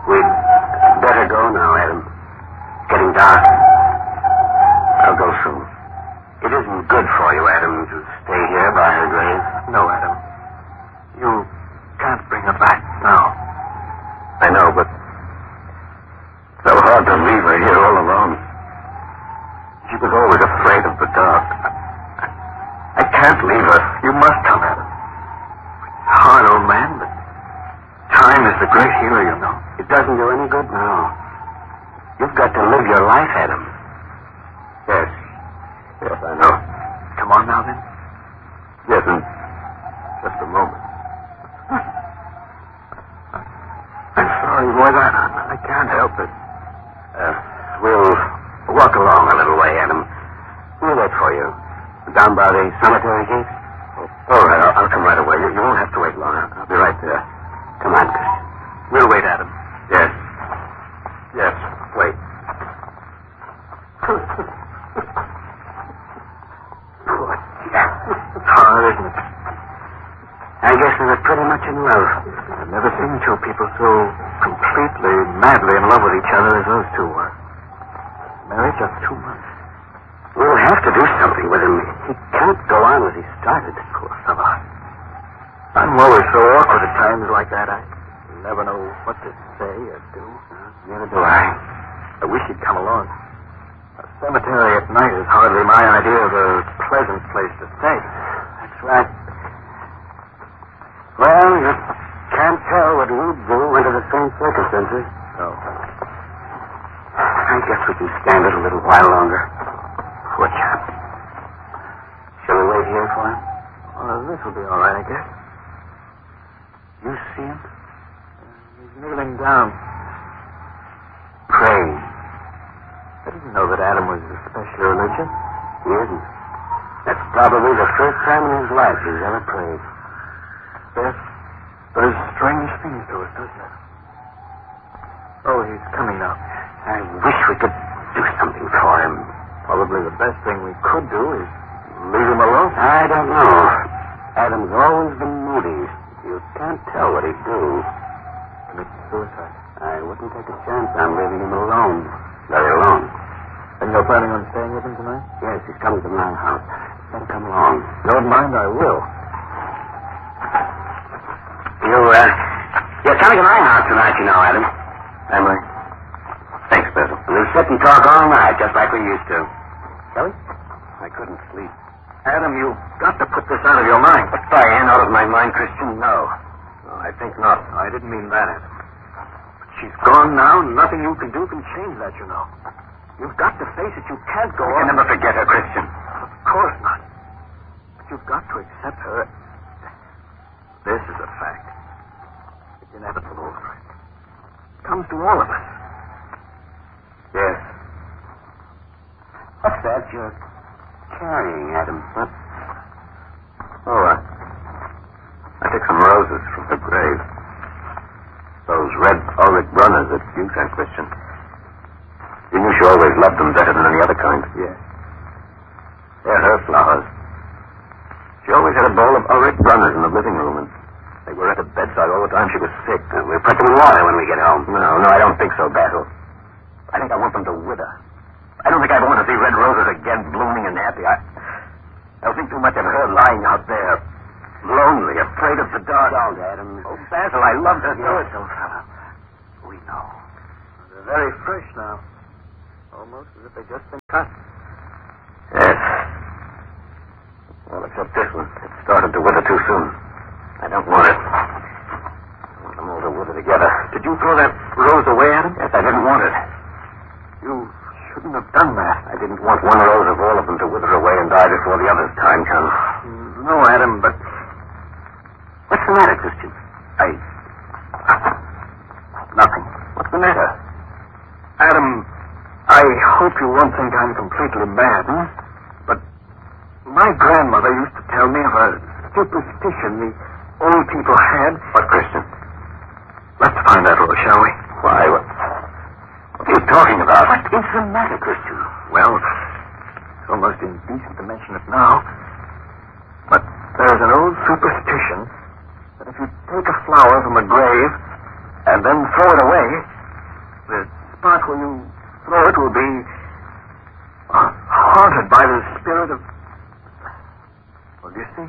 We'd better go now, Adam. It's getting dark. I'll go soon. It isn't good for you, Adam, to stay here by her grave. No, Adam. You can't bring her back now. I know, but it's so hard to leave her here all alone. She was always afraid of the dark. I can't leave her. You must come, Adam. It's hard, old man, but time is the great healer, you know. It doesn't do any good now. You've got to live your life, Adam. Yes. Yes, I know. Come on now, then. Yes, in just a moment. I'm sorry, boy. I can't help it. We'll walk along a little way, Adam. We'll wait for you. Down by the cemetery gate? All right, I'll come right away. You won't have to wait long. I'll be right there. Come on, Christian. We'll wait, Adam. Yes. Yes, wait. Poor chap. Hard, isn't it? I guess they were pretty much in love. I've never seen two people so completely, madly in love with each other as those two were. Married just 2 months. We'll have to do something with him. He can't go on as he started. Poor fellow. I'm always so awkward at times like that. I never know what to say or do. Neither do I. I wish he'd come along. A cemetery at night is hardly my idea of a pleasant place to stay. That's right. Well, you can't tell what we'd do under the same circumstances. No. I guess we can stand it a little while longer. Poor chap. Shall we wait here for him? This will be all right, I guess. You see him? He's kneeling down. Praying. I didn't know that Adam was especially religious. He isn't. That's probably the first time in his life he's ever prayed. Yes. Does strange things to us, doesn't it? Oh, he's coming now. I wish we could do something for him. Probably the best thing we could do is leave him alone. I don't know. Adam's always been moody. You can't tell what he'd do. Commit suicide. I wouldn't take a chance on leaving him alone. Very alone. And you're planning on staying with him tonight? Yes, he's coming to my house. Better come along. Don't mind, I will. You're coming to my house tonight, you know, Adam. Am I? Thanks, Basil. We'll sit and talk all night, just like we used to. Shall we? I couldn't sleep. Adam, you've got to put this out of your mind. But Diane out of my mind, Christian? No. No, I think not. I didn't mean that, Adam. But she's gone now, and nothing you can do can change that, you know. You've got to face it. You can't go on. I can never forget her, Christian. Of course not. But you've got to accept her. This is a fact. It's inevitable, right? It comes to all of us. Yes. What's that you're carrying, Adam? What? Oh, I took some roses from her grave. Those red Ulrich Brunners that you sent, Christian. You knew she always loved them better than any other kind. Yes. They're her flowers. She always had a bowl of Ulrich Brunners in the living room, and they were at her bedside all the time she was sick. We'll put them in water when we get home. No, I don't think so, Basil. I think I want them to wither. I don't think I want to see red roses again blooming and happy. I'll think too much of her lying out there, lonely, afraid of the dark. Don't, Adam. Oh, Basil, I loved her. Yes, old fellow. We know. They're very fresh now. Almost as if they've just been cut. Yes. Well, except this one. It started to wither too soon. I don't want it. I want them all to wither together. Did you throw that rose away, Adam? Yes, I didn't want it. You shouldn't have done that. I didn't want one rose of all of them to wither away and die before the other's time comes. No, Adam, but... What's the matter, Christian? Nothing. What's the matter? Adam, I hope you won't think I'm completely mad, but my grandmother used to tell me of a superstition the old people had. What, Christian? Let's find out, Rose, shall we? Why, what are you talking about? What is the matter, Christian? Well, it's almost indecent to mention it now, but there's an old superstition that if you take a flower from a grave and then throw it away, The spot where you throw it will be haunted by the spirit of... What do you see?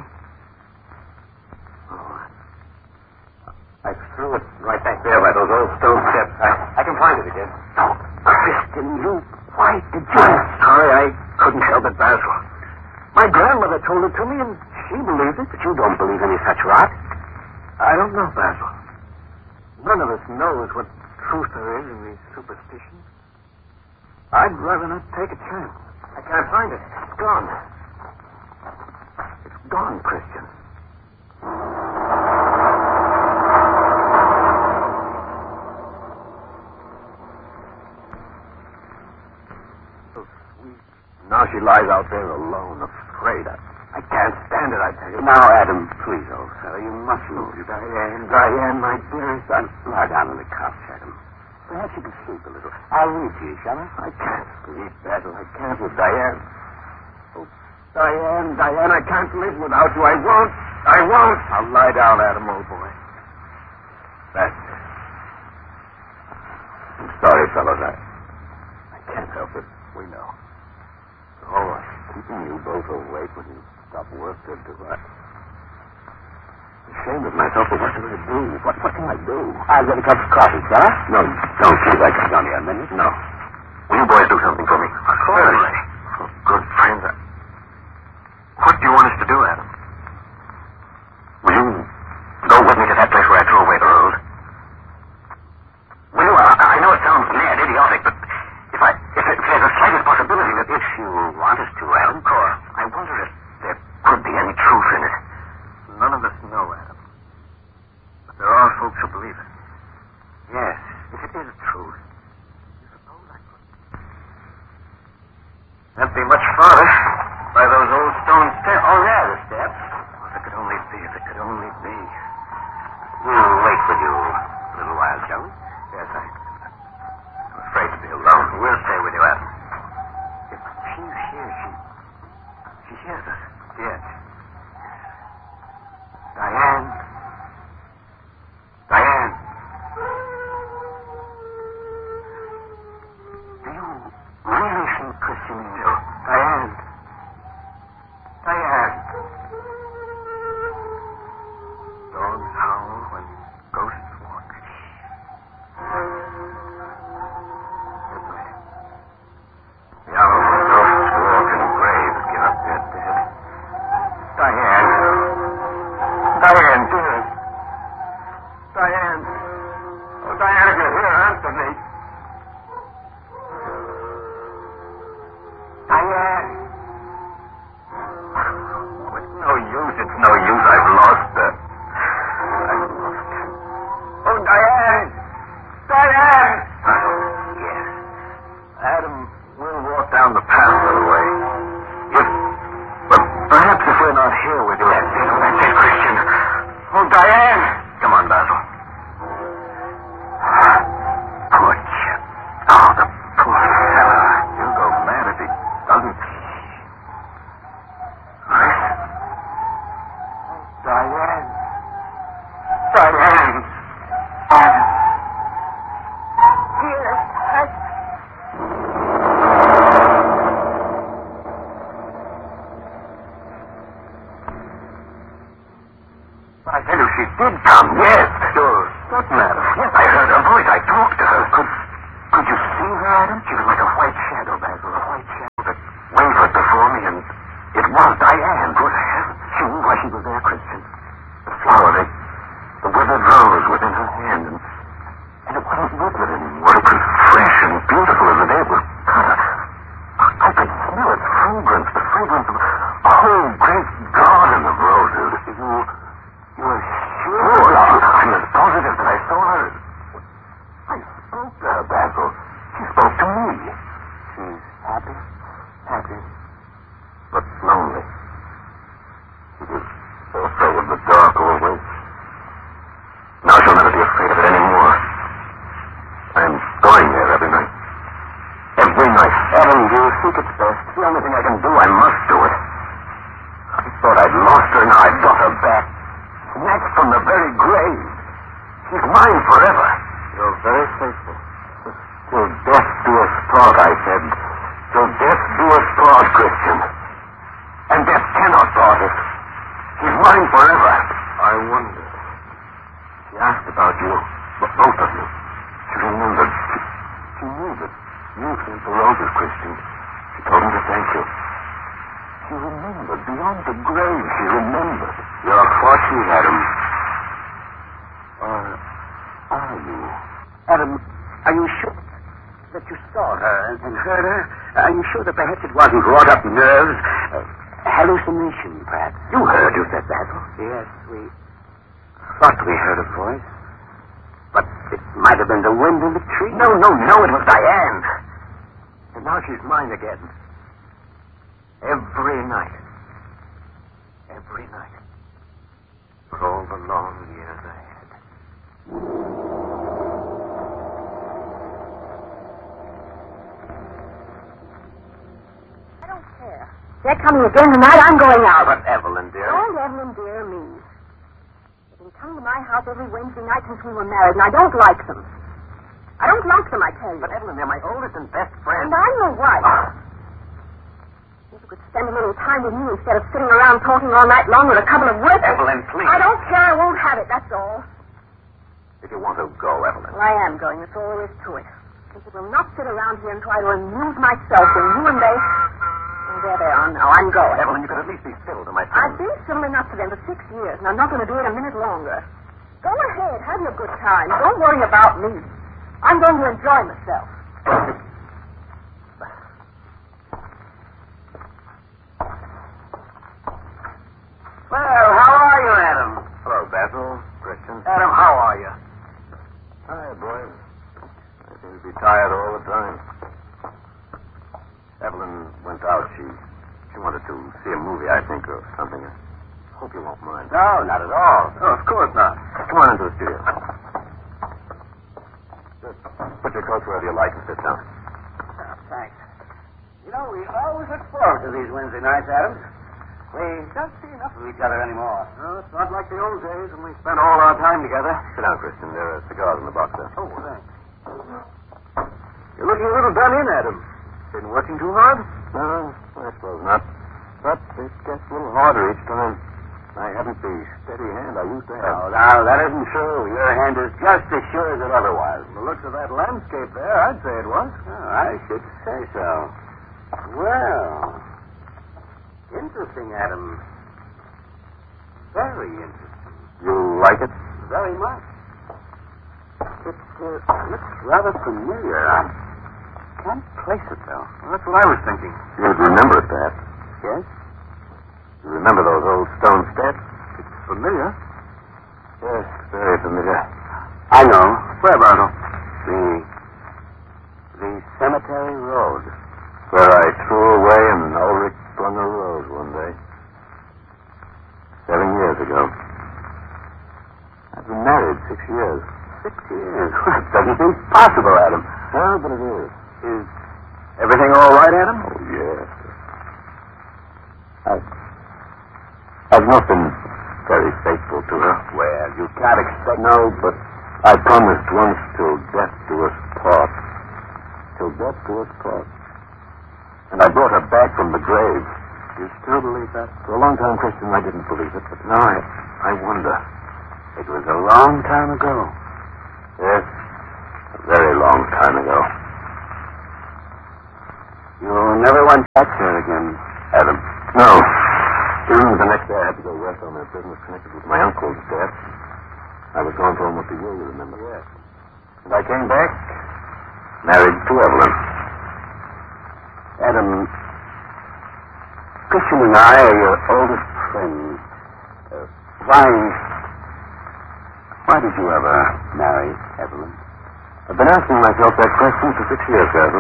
Oh, I threw it right back there by those old stone steps. I can find it again. Oh, Christian, why did you... I'm sorry, I couldn't help it, Basil. My grandmother told it to me, and she believed it. But you don't believe any such rot? I don't know, Basil. None of us knows what truth there is in these superstitions. I'd rather not take a chance. I can't find it. It's gone. It's gone, Christian. So sweet. Now she lies out there alone, afraid. I can't stand it, I tell you. Now, Adam, please, old fellow, you must move. Diane, my dearest. Lie down on the couch, Adam. Perhaps you can sleep a little. I'll read to you, shall I? I can't sleep, Basil. I can't with Diane. Oh, Diane, I can't live without you. I won't. I'll lie down, Adam, old boy. That's it. I'm sorry, fellows. I can't help it. We know. Oh, keeping you both awake when you stop work to do that. I'm ashamed of myself, but what can I do? What can I do? I'll get a cup of coffee, sir. No, don't keep that down here a minute. No. Will you boys do something for me? Of course. Oh, good friends. What do you want us to do, Adam? Will you go with me to that place where I threw away the rose? Will you? I know it sounds mad, idiotic, but if there's the slightest possibility that... If you want us to, Adam, I wonder if there could be any truth in it. None of us know, Adam. But there are folks who believe it. Yes, if it is truth. You suppose I could... That'd be much farther. By those old stone steps. Oh, yeah, the steps. If it could only be, if it could only be. We'll wait for you a little while, shall we? Yes, I'm Afraid to be alone. We'll stay with you, Adam. If she's here, she hears us. Yes. Diane. Do you really think Christian is ill? Diane. Dogs howl when ghosts walk. The hour when ghosts walk and graves give up their dead. Diane, dear. Diane. Oh, Diane, if you're here, answer me. Diane. Oh, it's no use. I've lost her. Oh, Diane. Yes. Adam, we'll walk down the path a little way. But perhaps if we're not here with you... That's it, Christian. Oh, Diane! Come on, Basil. Poor chap. Oh, the poor fella. He'll go mad if he doesn't. Diane. I tell you, she did come. Yes. Sure. What matter? Yes, I heard her voice. I talked to her. Could you see her, Adam? She was like a white shadow, Basil. A white shadow that Wavered before me, and it was Diane. Good heavens. She knew why she was there, Christian. The flower, the withered rose was in her hand, and it wasn't withered anymore. It was fresh and beautiful as the day it was cut. I could smell its fragrance, the fragrance of a whole great garden of roses. You were sure? I'm as positive that I saw her. I spoke to her, Basil. She spoke to me. She's happy? Happy. But lonely. It was also with the dark always. Now she'll never be afraid of it anymore. I'm going there every night. Every night. Adam, do you think it's best? It's the only thing I can do. I must do it. I thought I'd lost her, now I've got her back. Snatched from the very grave. She's mine forever. You're very faithful. You sent the roses, Christian. She told him to thank you. She remembered. Beyond the grave, she remembered. You're fortunate, Adam. Or are you? Adam, are you sure that you saw her and heard her? Are you sure that perhaps it wasn't wrought up nerves? Hallucination, perhaps? You heard, you said that. Yes, we thought we heard a voice. But it might have been the wind in the tree. No, it was Diane. And now she's mine again. Every night. Every night. For all the long years ahead. I don't care. They're coming again tonight. I'm going out. But Evelyn, dear. Don't Evelyn, dear me. They've been coming to my house every Wednesday night since we were married, and I don't like them. I don't like them, I tell you. But Evelyn, they're my oldest and best friends. And I'm your wife. If you could spend a little time with me instead of sitting around talking all night long with a couple of workers. Evelyn, please. I don't care. I won't have it, that's all. If you want to go, Evelyn. Well, I am going. That's all there is to it. Simply will not sit around here and try to amuse myself when you and they... Oh, there they are now. I'm going. Evelyn, you could at least be civil to my I've friends. been civil enough to them for 6 years, and I'm not going to do it a minute longer. Go ahead. Have your good time. Don't worry about me. I'm going to enjoy myself. Well, how are you, Adam? Hello, Basil. Christian. Adam, how are you? Tired, boys. I seem to be tired all the time. Evelyn went out. She wanted to see a movie, I think, or something. I hope you won't mind. No, not at all. Oh, of course not. Come on into the studio. Just put your coat wherever you like and sit down. Thanks. You know, we always look forward to these Wednesday nights, Adam. We don't see enough of each other anymore. No, it's not like the old days when we spent all our time together. Sit down, Christian. There are cigars in the box there. Oh, thanks. You're looking a little done in, Adam. Been working too hard? No, I suppose not. But it gets a little harder each time. I haven't the steady hand I used to have. Oh, now, that isn't true. Your hand is just as sure as it ever was. From the looks of that landscape there, I'd say it was. Oh, I should say so. Well, interesting, Adam. Very interesting. You like it? Very much. It looks rather familiar. I can't place it, though. Well, that's what I was thinking. You'd remember it, perhaps. Yes? You remember those old stone steps? It's familiar. Yes, very familiar. I know. Where about it? The cemetery road. Where I threw away an Ulrich Brunner rose one day. 7 years ago. I've been married 6 years. 6 years? That doesn't seem possible, Adam. No, but it is. Is everything all right, Adam? Oh, yes. I've not been very faithful to her. Well, you can't expect... No, but I promised once till death do us part. Till death do us part. And I brought her back from the grave. You still believe that? For a long time, Christian, I didn't believe it, but now I wonder. It was a long time ago. Yes, a very long time ago. You'll never want to touch her again, Adam. No. The next day I had to go west on a business connected with my uncle's death. I was gone for almost a year, you remember? Yes. And I came back, married to Evelyn. Adam, Christian and I are your oldest friends. Why did you ever marry Evelyn? I've been asking myself that question for 6 years, Basil.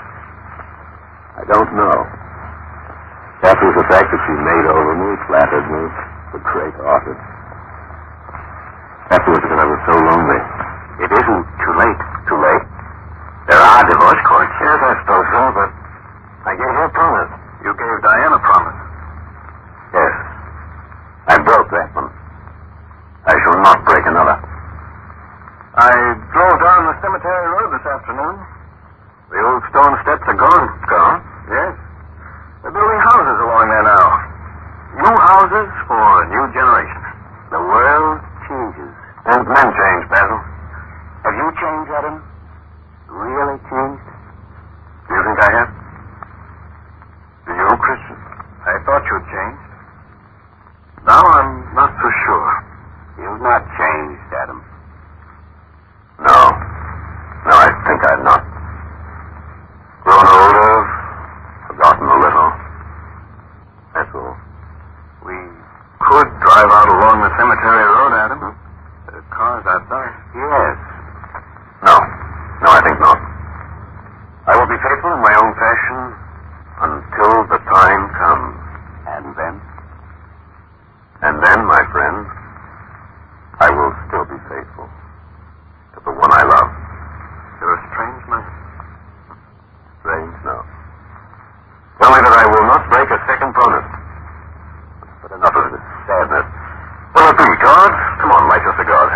I don't know. That was the fact that she made over me, flattered me, the great-hearted. That was because I was so lonely. It isn't too late. Too late? There are divorce courts. Yes, I suppose so, but I gave her a promise. You gave Diane a promise. Yes. I broke that one. I shall not break another. I drove down the cemetery road this afternoon. The old stone steps are gone. Gone? Yes. They're building houses along there now. New houses for a new generation. The world changes. And men change, Basil. Have you changed, Adam? Really changed? think I have? Do you, Christian? I thought you'd changed. Now I'm not so sure. You've not changed, Adam. No. No, I think I've not. Grown older, forgotten a little. That's all. We could drive out along the cemetery road, Adam. The car's outside. Yes. No. No, I think not. I will be faithful in my own fashion until the time comes. And then? And then, my friend, I will still be faithful to the one I love. You're a strange man. Strange, no. Tell me that I will not break a second promise. But enough of this sadness. Well, let's be, George. Come on, light your cigar.